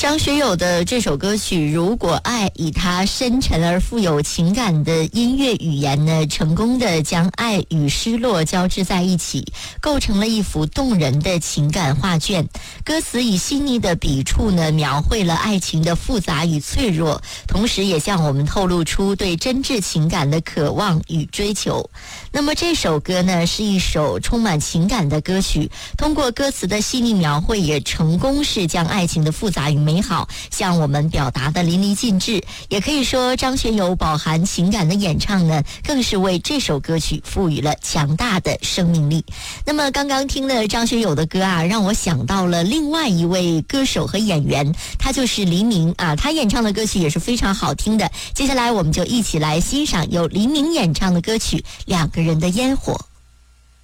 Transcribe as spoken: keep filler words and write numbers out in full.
张学友的这首歌曲《如果爱》，以他深沉而富有情感的音乐语言呢，成功的将爱与失落交织在一起，构成了一幅动人的情感画卷。歌词以细腻的笔触呢，描绘了爱情的复杂与脆弱，同时也向我们透露出对真挚情感的渴望与追求。那么这首歌呢，是一首充满情感的歌曲，通过歌词的细腻描绘，也成功是将爱情的复杂与美好向我们表达的淋漓尽致。也可以说，张学友饱含情感的演唱呢，更是为这首歌曲赋予了强大的生命力。那么刚刚听了张学友的歌啊，让我想到了另外一位歌手和演员，他就是黎明啊，他演唱的歌曲也是非常好听的。接下来我们就一起来欣赏由黎明演唱的歌曲《两个人的烟火》。